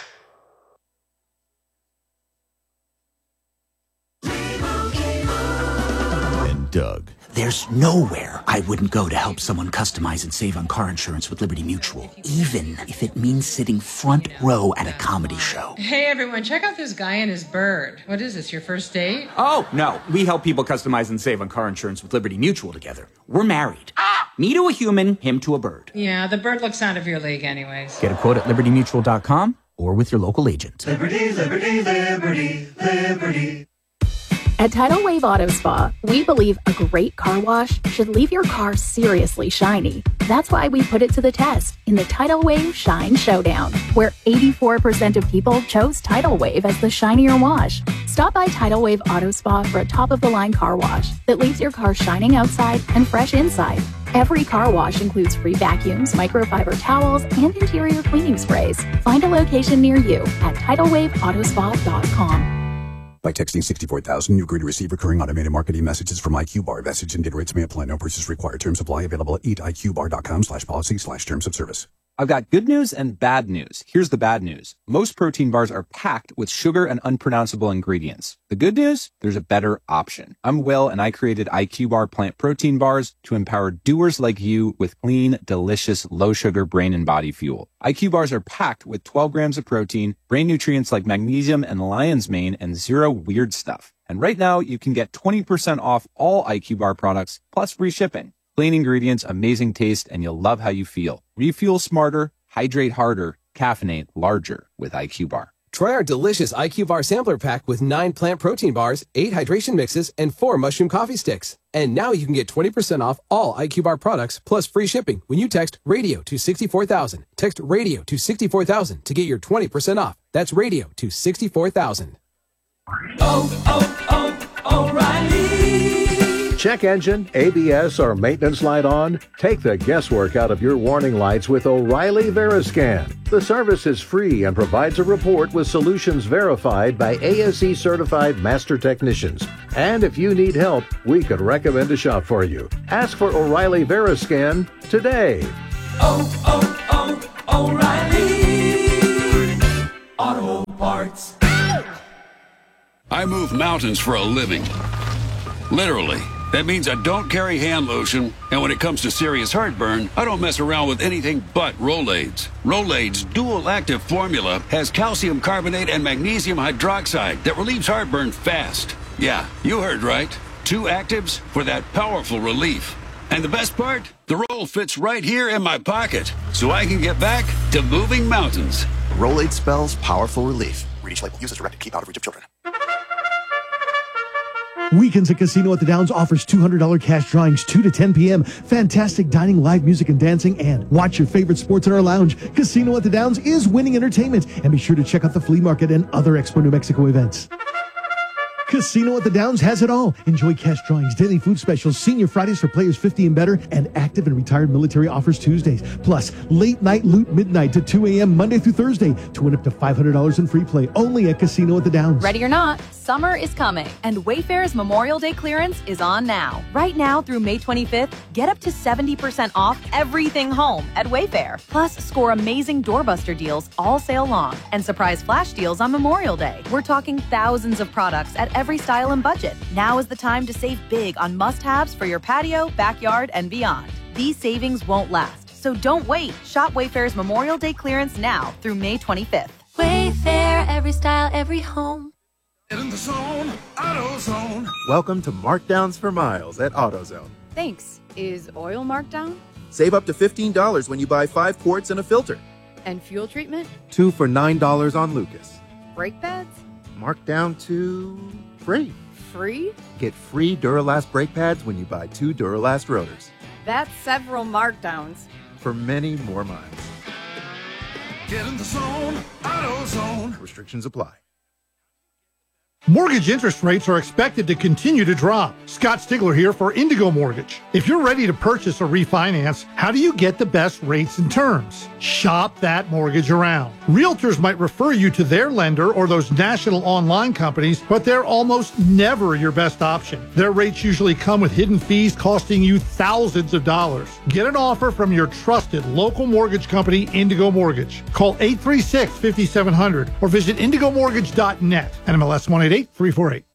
And Doug. There's nowhere I wouldn't go to help someone customize and save on car insurance with Liberty Mutual, even if it means sitting front row at a comedy show. Hey everyone, check out this guy and his bird. What is this, your first date? Oh, no. We help people customize and save on car insurance with Liberty Mutual together. We're married. Me to a human, him to a bird. Yeah, the bird looks out of your league anyways. Get a quote at libertymutual.com or with your local agent. Liberty, liberty, liberty, liberty. At Tidal Wave Auto Spa, we believe a great car wash should leave your car seriously shiny. That's why we put it to the test in the Tidal Wave Shine Showdown, where 84% of people chose Tidal Wave as the shinier wash. Stop by Tidal Wave Auto Spa for a top-of-the-line car wash that leaves your car shining outside and fresh inside. Every car wash includes free vacuums, microfiber towels, and interior cleaning sprays. Find a location near you at TidalWaveAutoSpa.com. By texting 64,000, you agree to receive recurring automated marketing messages from IQ Bar. Message and data rates may apply. No purchase required. Terms apply. Available at eatiqbar.com/policy/terms of service. I've got good news and bad news. Here's the bad news. Most protein bars are packed with sugar and unpronounceable ingredients. The good news? There's a better option. I'm Will, and I created IQ Bar plant protein bars to empower doers like you with clean, delicious, low-sugar brain and body fuel. IQ bars are packed with 12 grams of protein, brain nutrients like magnesium and lion's mane, and zero weird stuff. And right now, you can get 20% off all IQ Bar products, plus free shipping. Clean ingredients, amazing taste, and you'll love how you feel. Refuel smarter, hydrate harder, caffeinate larger with IQ Bar. Try our delicious IQ Bar sampler pack with 9 plant protein bars, 8 hydration mixes, and 4 mushroom coffee sticks. And now you can get 20% off all IQ Bar products plus free shipping when you text RADIO to 64,000. Text RADIO to 64,000 to get your 20% off. That's RADIO to 64,000. O'Reilly. Check engine, ABS, or maintenance light on? Take the guesswork out of your warning lights with O'Reilly Veriscan. The service is free and provides a report with solutions verified by ASE certified master technicians. And if you need help, we could recommend a shop for you. Ask for O'Reilly Veriscan today. O'Reilly Auto Parts. I move mountains for a living. Literally. That means I don't carry hand lotion, and when it comes to serious heartburn, I don't mess around with anything but Rolaids. Rolaids' dual-active formula has calcium carbonate and magnesium hydroxide that relieves heartburn fast. Yeah, you heard right. 2 actives for that powerful relief. And the best part? The roll fits right here in my pocket, so I can get back to moving mountains. Rolade spells powerful relief. Read each label. Use as directed. Keep out of reach of children. Weekends at Casino at the Downs offers $200 cash drawings 2 to 10 p.m. Fantastic dining, live music and dancing, and watch your favorite sports in our lounge. Casino at the Downs is winning entertainment. And be sure to check out the flea market and other Expo New Mexico events. Casino at the Downs has it all. Enjoy cash drawings, daily food specials, senior Fridays for players 50 and better, and active and retired military offers Tuesdays. Plus, late night loot midnight to 2 a.m. Monday through Thursday to win up to $500 in free play only at Casino at the Downs. Ready or not, summer is coming, and Wayfair's Memorial Day clearance is on now. Right now through May 25th, get up to 70% off everything home at Wayfair. Plus, score amazing doorbuster deals all sale long and surprise flash deals on Memorial Day. We're talking thousands of products at every style and budget. Now is the time to save big on must-haves for your patio, backyard, and beyond. These savings won't last, so don't wait. Shop Wayfair's Memorial Day clearance now through May 25th. Wayfair, every style, every home. Get in the zone, AutoZone. Welcome to Markdowns for Miles at AutoZone. Thanks. Is oil marked down? Save up to $15 when you buy 5 quarts and a filter. And fuel treatment? 2 for $9 on Lucas. Brake pads? Marked down to free. Free? Get free Duralast brake pads when you buy 2 Duralast rotors. That's several markdowns. For many more miles. Get in the zone, AutoZone. Restrictions apply. Mortgage interest rates are expected to continue to drop. Scott Stigler here for Indigo Mortgage. If you're ready to purchase or refinance, how do you get the best rates and terms? Shop that mortgage around. Realtors might refer you to their lender or those national online companies, but they're almost never your best option. Their rates usually come with hidden fees costing you thousands of dollars. Get an offer from your trusted local mortgage company, Indigo Mortgage. Call 836-5700 or visit indigomortgage.net. NMLS 188. 348.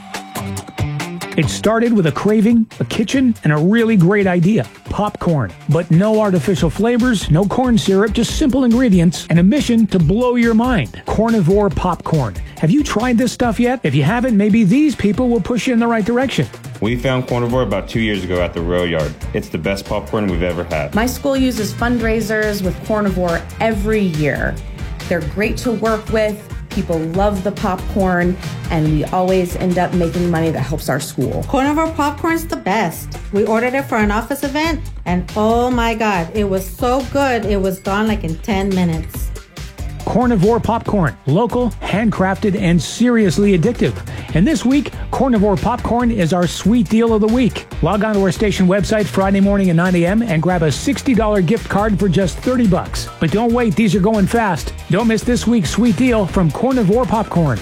It started with a craving, a kitchen, and a really great idea. Popcorn. But no artificial flavors, no corn syrup, just simple ingredients, and a mission to blow your mind. Cornivore Popcorn. Have you tried this stuff yet? If you haven't, maybe these people will push you in the right direction. We found Cornivore about 2 years ago at the Rail Yard. It's the best popcorn we've ever had. My school uses fundraisers with Cornivore every year. They're great to work with. People love the popcorn, and we always end up making money that helps our school. Cornivore popcorn's the best. We ordered it for an office event, and oh my God, it was so good. It was gone like in 10 minutes. Cornivore Popcorn. Local, handcrafted, and seriously addictive. And this week, Cornivore Popcorn is our sweet deal of the week. Log on to our station website Friday morning at 9 a.m. and grab a $60 gift card for just $30. But don't wait, these are going fast. Don't miss this week's sweet deal from Cornivore Popcorn.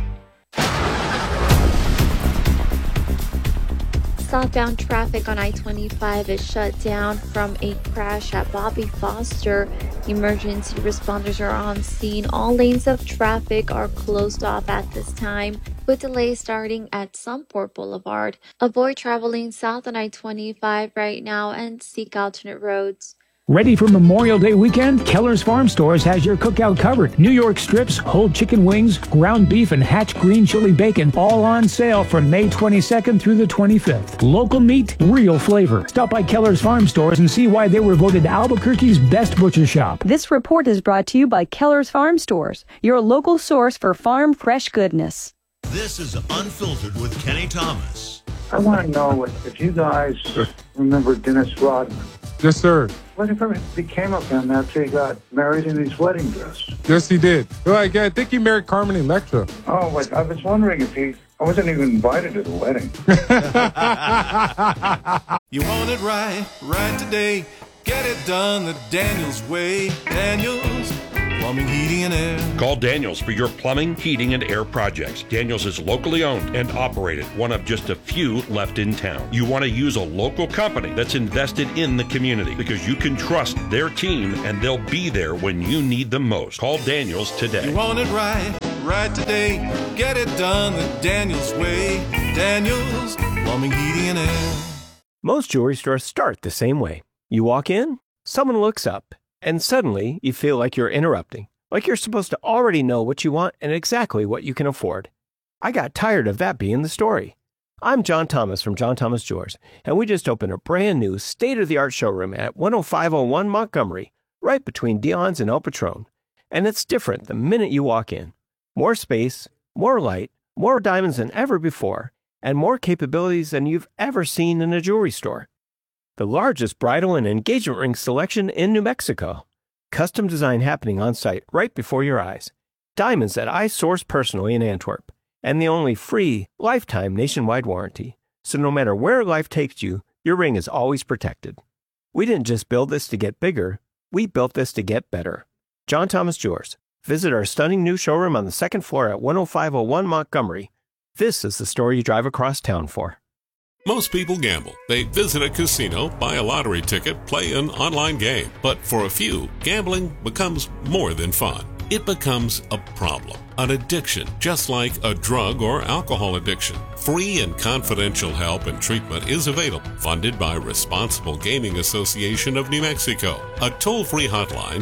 Southbound traffic on I-25 is shut down from a crash at Bobby Foster. Emergency responders are on scene. All lanes of traffic are closed off at this time, with delays starting at Sunport Boulevard. Avoid traveling south on I-25 right now and seek alternate roads. Ready for Memorial Day weekend? Keller's Farm Stores has your cookout covered. New York strips, whole chicken wings, ground beef, and Hatch green chili bacon all on sale from May 22nd through the 25th. Local meat, real flavor. Stop by Keller's Farm Stores and see why they were voted Albuquerque's best butcher shop. This report is brought to you by Keller's Farm Stores, your local source for farm fresh goodness. This is Unfiltered with Kenny Thomas. I want to know if you guys remember Dennis Rodman. Yes, sir. Whatever became of him after he got married in his wedding dress? Yes, he did. Like, I think he married Carmen Electra. Oh, but I was wondering if he I wasn't even invited to the wedding. You want it right today. Get it done the Daniels way. Daniels Plumbing, Heating, and Air. Call Daniels for your plumbing, heating, and air projects. Daniels is locally owned and operated, one of just a few left in town. You want to use a local company that's invested in the community because you can trust their team and they'll be there when you need them most. Call Daniels today. You want it right today. Get it done the Daniels way. Daniels Plumbing, Heating, and Air. Most jewelry stores start the same way. You walk in, someone looks up, and suddenly you feel like you're interrupting, like you're supposed to already know what you want and exactly what you can afford. I got tired of that being the story. I'm John Thomas from John Thomas Jewelers, and we just opened a brand new state-of-the-art showroom at 10501 Montgomery, right between Dion's and El Patron. And it's different the minute you walk in. More space, more light, more diamonds than ever before, and more capabilities than you've ever seen in a jewelry store. The largest bridal and engagement ring selection in New Mexico. Custom design happening on site right before your eyes. Diamonds that I source personally in Antwerp. And the only free, lifetime nationwide warranty. So no matter where life takes you, your ring is always protected. We didn't just build this to get bigger, we built this to get better. John Thomas Jewelers. Visit our stunning new showroom on the second floor at 10501 Montgomery. This is the store you drive across town for. Most people gamble. They visit a casino, buy a lottery ticket, play an online game. But for a few, gambling becomes more than fun. It becomes a problem, an addiction, just like a drug or alcohol addiction. Free and confidential help and treatment is available, funded by Responsible Gaming Association of New Mexico. A toll-free hotline,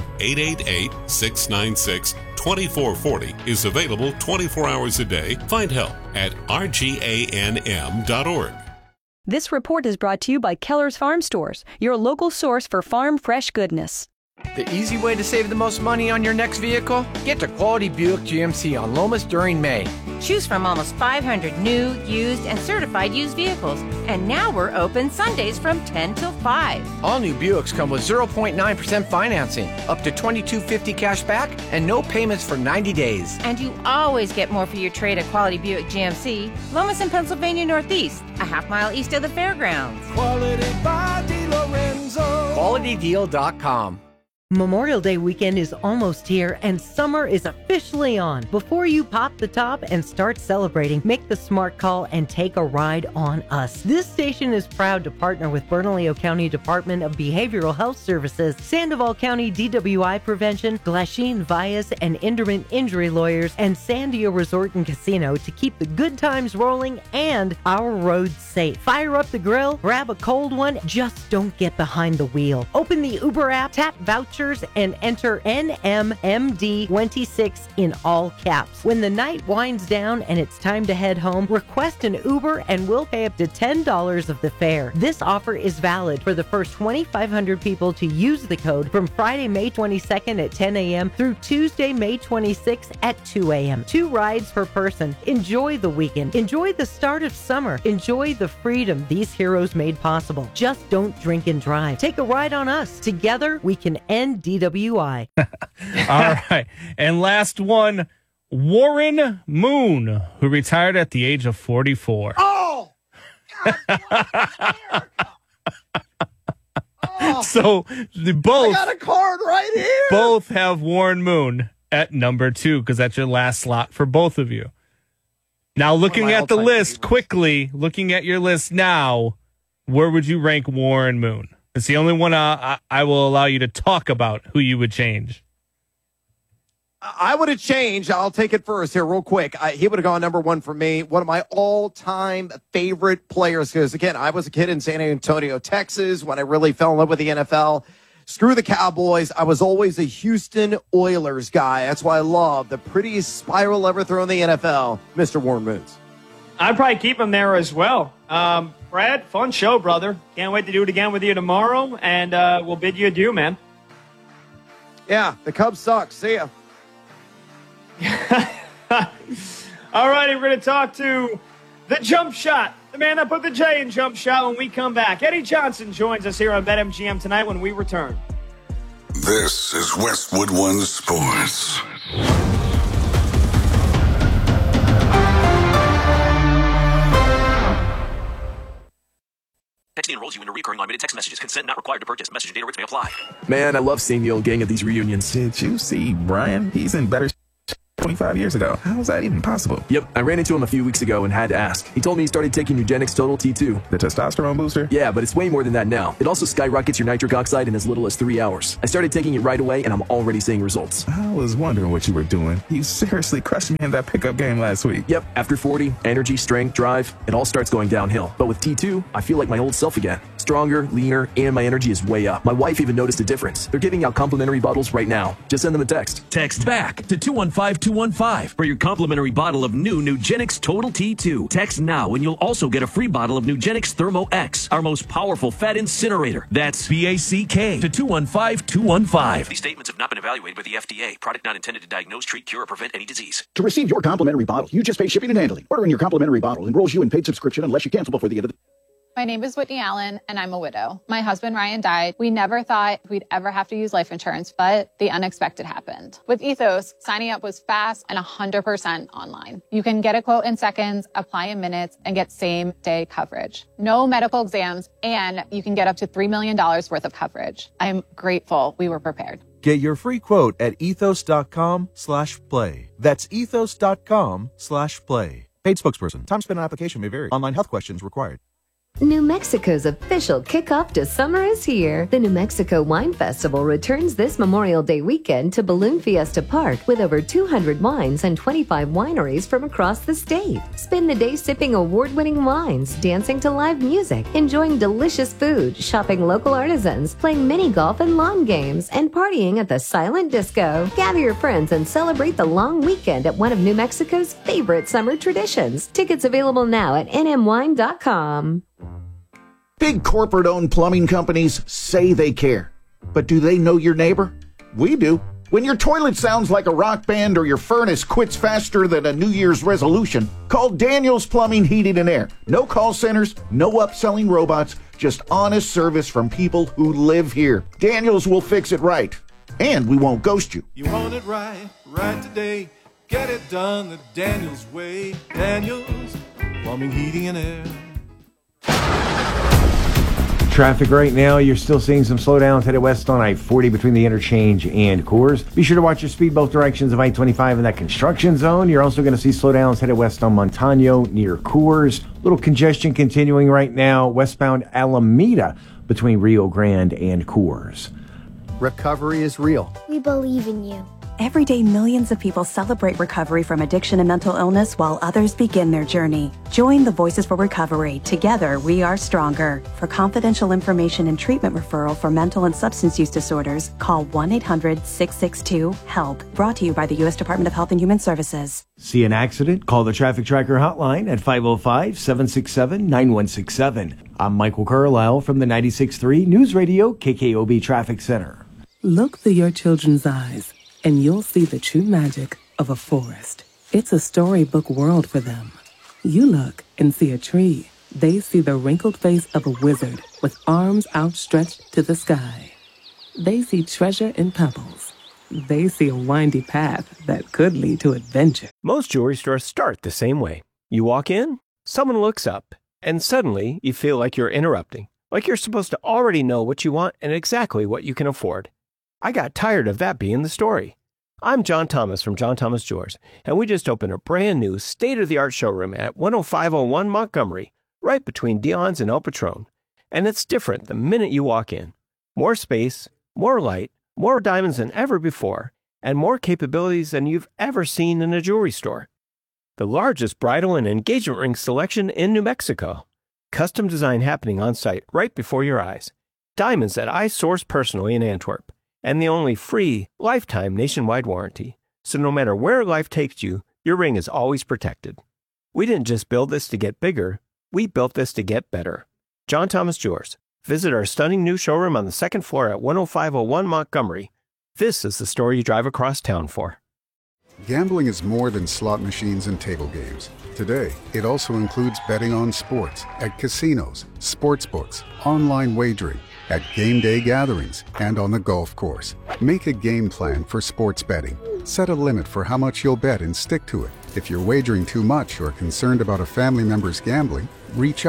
888-696-2440, is available 24 hours a day. Find help at rganm.org. This report is brought to you by Keller's Farm Stores, your local source for farm fresh goodness. The easy way to save the most money on your next vehicle? Get to Quality Buick GMC on Lomas during May. Choose from almost 500 new, used, and certified used vehicles. And now we're open Sundays from 10 till 5. All new Buicks come with 0.9% financing, up to $2,250 cash back, and no payments for 90 days. And you always get more for your trade at Quality Buick GMC, Lomas in Pennsylvania Northeast, a half-mile east of the fairgrounds. Quality by DiLorenzo. QualityDeal.com. Memorial Day weekend is almost here and summer is officially on. Before you pop the top and start celebrating, make the smart call and take a ride on us. This station is proud to partner with Bernalillo County Department of Behavioral Health Services, Sandoval County DWI Prevention, Glasheen Vias and Inderman Injury Lawyers, and Sandio Resort and Casino to keep the good times rolling and our roads safe. Fire up the grill, grab a cold one, just don't get behind the wheel. Open the Uber app, tap voucher and enter NMMD26 in all caps. When the night winds down and it's time to head home, request an Uber and we'll pay up to $10 of the fare. This offer is valid for the first 2,500 people to use the code from Friday, May 22nd at 10 a.m. through Tuesday, May 26th at 2 a.m. 2 rides per person. Enjoy the weekend. Enjoy the start of summer. Enjoy the freedom these heroes made possible. Just don't drink and drive. Take a ride on us. Together, we can end DWI. All right. And last one, Warren Moon, who retired at the age of 44. Oh! So both, I got a card right here. Both have Warren Moon at number 2 because that's your last slot for both of you. Now, looking at the list quickly, looking at your list now, where would you rank Warren Moon? It's the only one I will allow you to talk about who you would change. I would have changed. I'll take it first here real quick. He would have gone number 1 for me. One of my all-time favorite players because, again, I was a kid in San Antonio, Texas when I really fell in love with the NFL. Screw the Cowboys. I was always a Houston Oilers guy. That's why I love the prettiest spiral ever thrown in the NFL, Mr. Warren Moon. I'd probably keep him there as well. Brad, fun show, brother. Can't wait to do it again with you tomorrow, and we'll bid you adieu, man. Yeah, the Cubs suck. See ya. All righty, we're going to talk to the jump shot, the man that put the J in jump shot when we come back. Eddie Johnson joins us here on BetMGM tonight when we return. This is Westwood One Sports. Automated text messages. Consent not required to purchase. Message and data rates may apply. Man, I love seeing the old gang at these reunions. Did you see Brian? He's in better 25 years ago. How is that even possible? Yep, I ran into him a few weeks ago and had to ask. He told me he started taking Nugenix Total T2. The testosterone booster? Yeah, but it's way more than that now. It also skyrockets your nitric oxide in as little as 3 hours. I started taking it right away and I'm already seeing results. I was wondering what you were doing. You seriously crushed me in that pickup game last week. Yep, after 40, energy, strength, drive, it all starts going downhill. But with T2, I feel like my old self again. Stronger, leaner, and my energy is way up. My wife even noticed a difference. They're giving out complimentary bottles right now. Just send them a text. Text BACK to 215-215 for your complimentary bottle of new Nugenix Total T2. Text now and you'll also get a free bottle of Nugenix Thermo X, our most powerful fat incinerator. That's BACK to 215-215. These statements have not been evaluated by the FDA. Product not intended to diagnose, treat, cure, or prevent any disease. To receive your complimentary bottle, you just pay shipping and handling. Ordering your complimentary bottle enrolls you in paid subscription unless you cancel before the end of the... My name is Whitney Allen, and I'm a widow. My husband, Ryan, died. We never thought we'd ever have to use life insurance, but the unexpected happened. With Ethos, signing up was fast and 100% online. You can get a quote in seconds, apply in minutes, and get same-day coverage. No medical exams, and you can get up to $3 million worth of coverage. I'm grateful we were prepared. Get your free quote at ethos.com/play. That's ethos.com/play. Paid spokesperson. Time spent on application may vary. Online health questions required. New Mexico's official kickoff to summer is here. The New Mexico Wine Festival returns this Memorial Day weekend to Balloon Fiesta Park with over 200 wines and 25 wineries from across the state. Spend the day sipping award-winning wines, dancing to live music, enjoying delicious food, shopping local artisans, playing mini golf and lawn games, and partying at the Silent Disco. Gather your friends and celebrate the long weekend at one of New Mexico's favorite summer traditions. Tickets available now at nmwine.com. Big corporate-owned plumbing companies say they care. But do they know your neighbor? We do. When your toilet sounds like a rock band or your furnace quits faster than a New Year's resolution, call Daniels Plumbing, Heating, and Air. No call centers, no upselling robots, just honest service from people who live here. Daniels will fix it right. And we won't ghost you. You want it right today. Get it done the Daniels way. Daniels Plumbing, Heating, and Air. Traffic right now, you're still seeing some slowdowns headed west on I-40 between the interchange and Coors. Be sure to watch your speed both directions of I-25 in that construction zone. You're also going to see slowdowns headed west on Montano near Coors. Little congestion continuing right now westbound Alameda between Rio Grande and Coors. Recovery is real. We believe in you. Every day, millions of people celebrate recovery from addiction and mental illness while others begin their journey. Join the Voices for Recovery. Together, we are stronger. For confidential information and treatment referral for mental and substance use disorders, call 1-800-662-HELP. Brought to you by the U.S. Department of Health and Human Services. See an accident? Call the Traffic Tracker hotline at 505-767-9167. I'm Michael Carlisle from the 96.3 News Radio KKOB Traffic Center. Look through your children's eyes, and you'll see the true magic of a forest. It's a storybook world for them. You look and see a tree. They see the wrinkled face of a wizard with arms outstretched to the sky. They see treasure in pebbles. They see a windy path that could lead to adventure. Most jewelry stores start the same way. You walk in, someone looks up, and suddenly you feel like you're interrupting, like you're supposed to already know what you want and exactly what you can afford. I got tired of that being the story. I'm John Thomas from John Thomas Jewelers, and we just opened a brand new state-of-the-art showroom at 10501 Montgomery, right between Dion's and El Patron. And it's different the minute you walk in. More space, more light, more diamonds than ever before, and more capabilities than you've ever seen in a jewelry store. The largest bridal and engagement ring selection in New Mexico. Custom design happening on site right before your eyes. Diamonds that I source personally in Antwerp. And the only free, lifetime nationwide warranty. So no matter where life takes you, your ring is always protected. We didn't just build this to get bigger, we built this to get better. John Thomas Jewelers. Visit our stunning new showroom on the second floor at 10501 Montgomery. This is the store you drive across town for. Gambling is more than slot machines and table games. Today, it also includes betting on sports, at casinos, sports books, online wagering, at game day gatherings, and on the golf course. Make a game plan for sports betting. Set a limit for how much you'll bet and stick to it. If you're wagering too much or concerned about a family member's gambling, reach out.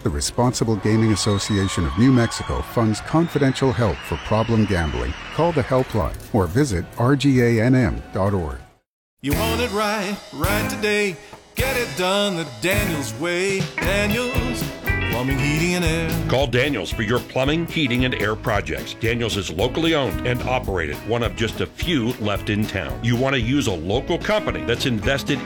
The Responsible Gaming Association of New Mexico funds confidential help for problem gambling. Call the helpline or visit rganm.org. You want it right, right today. Get it done the Daniels way. Daniels Plumbing, Heating, and Air. Call Daniels for your plumbing, heating, and air projects. Daniels is locally owned and operated, one of just a few left in town. You want to use a local company that's invested